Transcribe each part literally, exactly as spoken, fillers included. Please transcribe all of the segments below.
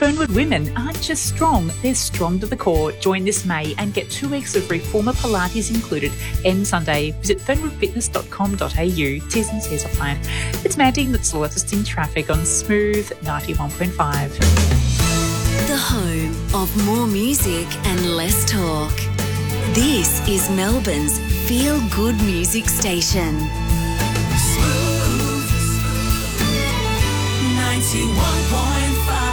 Fernwood women aren't just strong, they're strong to the core. Join this May and get two weeks of Reformer Pilates included. End Sunday. Visit fernwood fitness dot com dot a u. T's and C's apply. It's Maddie that's lost in traffic on Smooth ninety-one point five. The home of more music and less talk. This is Melbourne's Feel Good Music Station. Smooth ninety-one point five.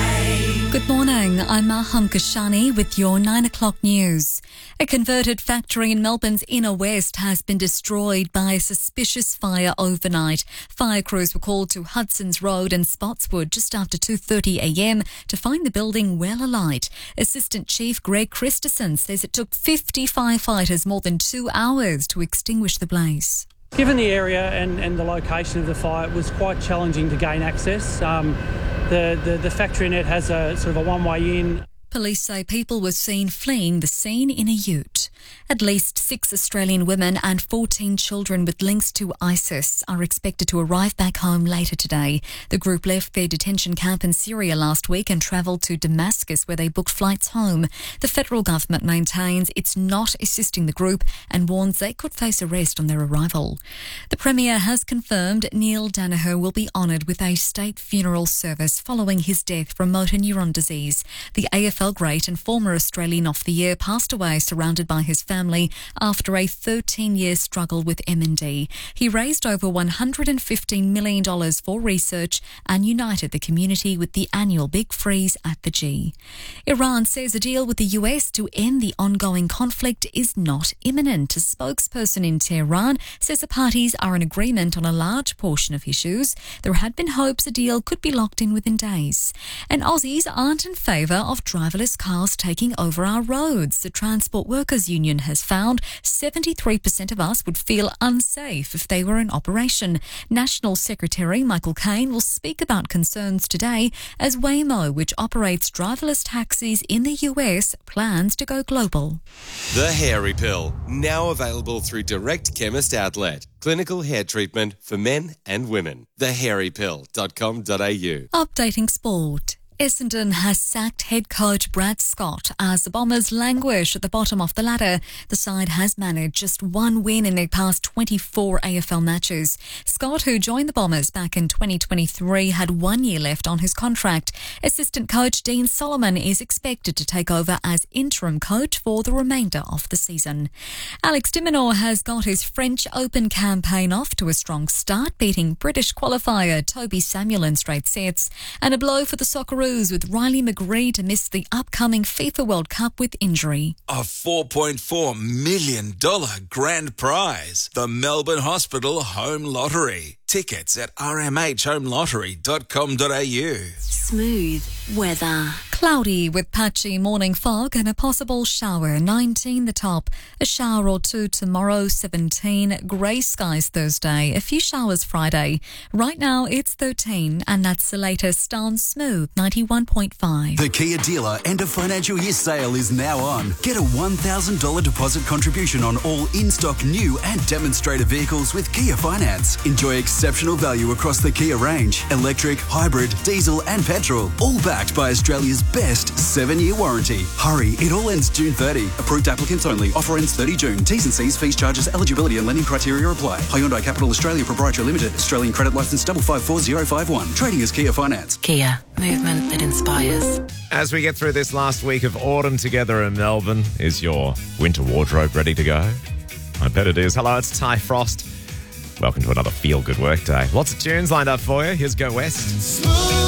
Good morning, I'm Maham Kashani with your nine o'clock news. A converted factory in Melbourne's inner west has been destroyed by a suspicious fire overnight. Fire crews were called to Hudson's Road and Spotswood just after two thirty a m to find the building well alight. Assistant Chief Greg Christensen says it took fifty firefighters more than two hours to extinguish the blaze. Given the area and, and the location of the fire, it was quite challenging to gain access. Um, the, the, the factory net has a sort of a one-way in. Police say people were seen fleeing the scene in a ute. At least six Australian women and fourteen children with links to ISIS are expected to arrive back home later today. The group left their detention camp in Syria last week and travelled to Damascus, where they booked flights home. The federal government maintains it's not assisting the group and warns they could face arrest on their arrival. The Premier has confirmed Neil Daniher will be honoured with a state funeral service following his death from motor neuron disease. The A F L great and former Australian of the Year passed away surrounded by his family after a thirteen-year struggle with M N D. He raised over one hundred fifteen million dollars for research and united the community with the annual Big Freeze at the G. Iran says a deal with the U S to end the ongoing conflict is not imminent. A spokesperson in Tehran says the parties are in agreement on a large portion of issues. There had been hopes a deal could be locked in within days. And Aussies aren't in favour of driverless cars taking over our roads. The Transport Workers Union has found seventy-three percent of us would feel unsafe if they were in operation. National Secretary Michael Caine will speak about concerns today as Waymo, which operates driverless taxis in the U S, plans to go global. The Hairy Pill, now available through Direct Chemist Outlet. Clinical hair treatment for men and women. the hairy pill dot com dot a u. Updating sport. Essendon has sacked head coach Brad Scott as the Bombers languish at the bottom of the ladder. The side has managed just one win in their past twenty-four A F L matches. Scott, who joined the Bombers back in twenty twenty-three, had one year left on his contract. Assistant coach Dean Solomon is expected to take over as interim coach for the remainder of the season. Alex de Minaur has got his French Open campaign off to a strong start, beating British qualifier Toby Samuel in straight sets, and a blow for the Socceroos with Riley McGree to miss the upcoming FIFA World Cup with injury. A four point four million dollars grand prize. The Melbourne Hospital Home Lottery. Tickets at r m h home lottery dot com dot a u. Smooth weather. Cloudy with patchy morning fog and a possible shower, nineteen the top. A shower or two tomorrow, seventeen. Grey skies Thursday, a few showers Friday. Right now it's thirteen, and that's the latest on Smooth ninety-one point five. The Kia dealer end of financial year sale is now on. Get a one thousand dollars deposit contribution on all in-stock new and demonstrator vehicles with Kia Finance. Enjoy exceptional value across the Kia range. Electric, hybrid, diesel and petrol. All backed by Australia's best seven-year warranty. Hurry, it all ends June thirtieth. Approved applicants only. Offer ends thirtieth June. T's and C's, fees, charges, eligibility and lending criteria apply. Hyundai Capital Australia Proprietary Limited. Australian credit licence five five four zero five one. Trading as Kia Finance. Kia. Movement that inspires. As we get through this last week of autumn together in Melbourne, is your winter wardrobe ready to go? I bet it is. Hello, it's Ty Frost. Welcome to another Feel Good Work Day. Lots of tunes lined up for you. Here's Go West. Smooth.